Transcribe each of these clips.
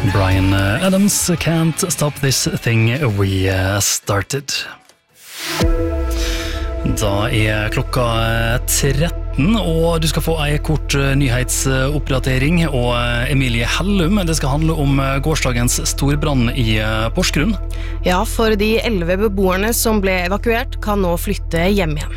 Bryan Adams, Can't Stop This Thing We Started. Da klokka 13, og du skal få en kort nyhetsoppdatering, og Emilie Hellum, det skal handle om gårsdagens storbrann i Porsgrunn. Ja, for de 11 beboerne som ble evakuert kan nå flytte hjem igjen.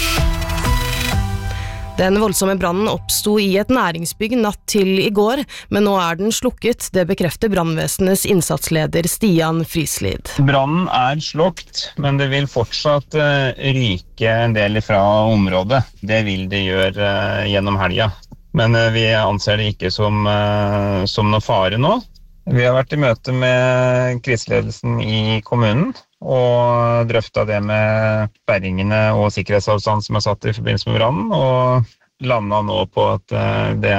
Den voldsomme brannen oppstod i et næringsbygg natt til i går, men nå den slukket, det bekrefter brannvesenets innsatsleder Stian Frislid. Brannen slukket, men det vil fortsatt ryke en del fra området. Det vil det gjøre gjennom helga. Men vi anser det ikke som noe fare nå. Vi har vært i møte med kriseledelsen i kommunen og drøftet det med sperringene og sikkerhetsavstand som satt i forbindelse med brannen, og landet nå på at det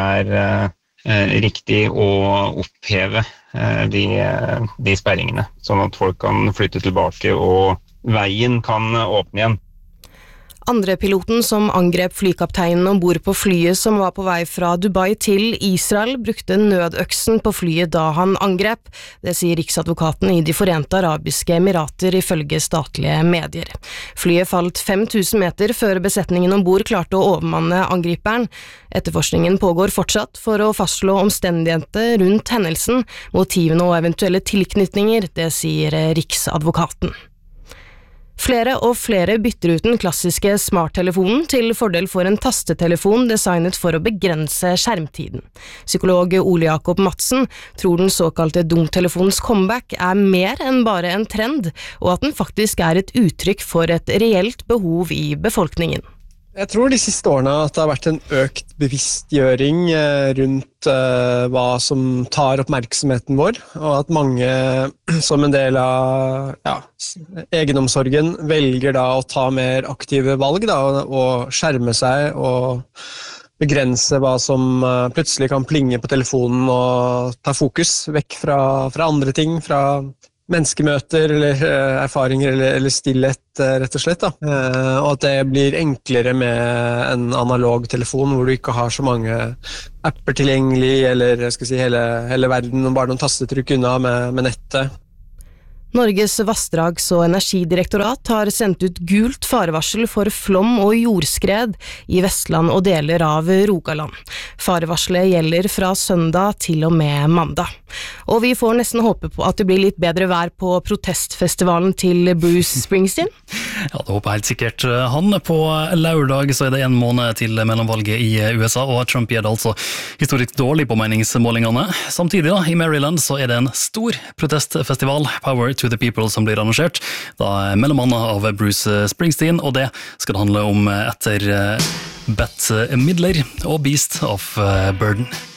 riktig å oppheve de sperringene, sånn at folk kan flytte tilbake og veien kan åpne igjen. Andre piloten som angrep flykapteinen ombord på flyet som var på vei fra Dubai til Israel, brukte nødøksen på flyet da han angrep. Det sier Riksadvokaten i De Forente Arabiske Emirater ifølge statlige medier. Flyet falt 5000 meter før besetningen ombord klarte å overmanne angriperen. Etterforskningen pågår fortsatt for å fastslå omstendigheter rundt hendelsen, motivene og eventuelle tilknytninger, det sier Riksadvokaten. Flere og flere bytter ut den klassiske smarttelefonen til fordel for en tastetelefon designet for å begrense skjermtiden. Psykolog Ole Jakob Madsen tror den såkalte dumtelefonens comeback mer enn bare en trend, og at den faktisk et uttrykk for et reelt behov i befolkningen. Jeg tror de siste årene at det har vært en økt bevisstgjøring rundt hva som tar oppmerksomheten vår, og at mange som en del av egenomsorgen velger da å ta mer aktive valg da, og skjerme seg og begrense hva som plutselig kan plinge på telefonen og ta fokus vekk fra andre ting, fra menneskemøter eller erfaringer eller stillhet rett og slett da. Og at det blir enklere med en analog telefon hvor du ikke har så mange apper tilgjengelig eller hele verden og bare noen tastetrykk unna med nettet. Norges vassdrags- og energidirektorat har sendt ut gult farevarsel for flom og jordskred i Vestland og deler av Rogaland. Farevarselet gjelder fra søndag til og med mandag. Og vi får nesten håpe på at det blir litt bedre vær på protestfestivalen til Bruce Springsteen. Ja, det håper helt sikkert han. På lørdag så det 1 måned til mellomvalget i USA, og Trump gjør det altså historisk dårlig på meningsmålingene. Samtidig da, i Maryland så det en stor protestfestival, Power to the People, som blir arrangert, da mellom annet av Bruce Springsteen, og det skal det handle om etter Bette Midler og Beast of Burden.